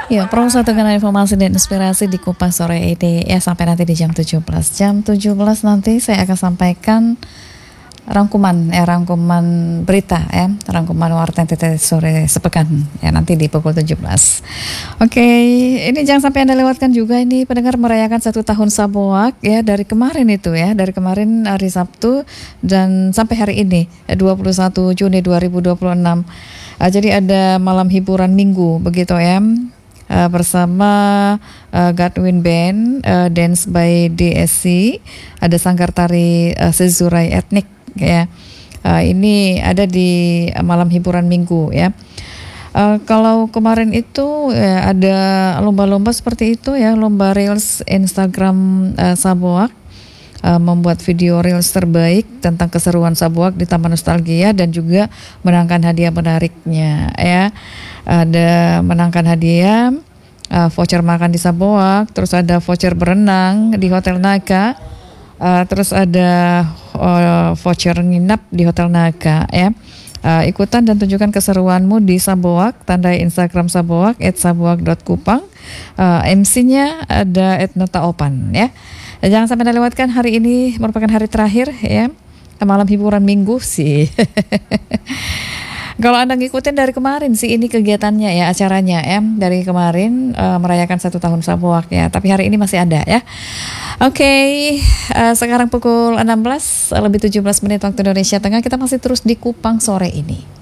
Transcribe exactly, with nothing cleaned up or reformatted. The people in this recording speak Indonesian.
Ya, Pro satu dengan informasi dan inspirasi di Kupas sore ini ya sampai nanti di jam tujuh belas. Jam tujuh belas nanti saya akan sampaikan rangkuman ya rangkuman berita ya, rangkuman warta N T T sore sepekan ya nanti di pukul tujuh belas. Oke, ini jangan sampai Anda lewatkan juga ini pendengar merayakan satu tahun Sabuak ya dari kemarin itu ya, dari kemarin hari Sabtu dan sampai hari ini dua puluh satu Juni dua ribu dua puluh enam. Uh, jadi ada malam hiburan minggu begitu ya. Uh, bersama uh, Godwin Band, uh, Dance by D S C, ada sanggar tari uh, Sezurai Etnik ya. Uh, ini ada di uh, malam hiburan minggu ya. Uh, kalau kemarin itu ya, ada lomba-lomba seperti itu ya, lomba reels Instagram uh, Sabuak. Uh, membuat video reels terbaik tentang keseruan Sabuak di Taman Nostalgia dan juga menangkan hadiah menariknya ya. Ada menangkan hadiah uh, voucher makan di Sabuak, terus ada voucher berenang di Hotel Naga, uh, terus ada uh, voucher nginap di Hotel Naga ya. Uh, ikutan dan tunjukkan keseruanmu di Sabuak, tandai Instagram Sabuak et sabuak dot kupang. uh, M C-nya ada et Nota Opan ya. Jangan sampai Anda lewatkan, hari ini merupakan hari terakhir ya, malam hiburan minggu sih. Kalau Anda ngikutin dari kemarin sih ini kegiatannya ya, acaranya ya, dari kemarin uh, merayakan satu tahun Sabuak ya, tapi hari ini masih ada ya. Oke, okay, uh, sekarang pukul enam belas lebih tujuh belas menit waktu Indonesia Tengah, kita masih terus di Kupang sore ini.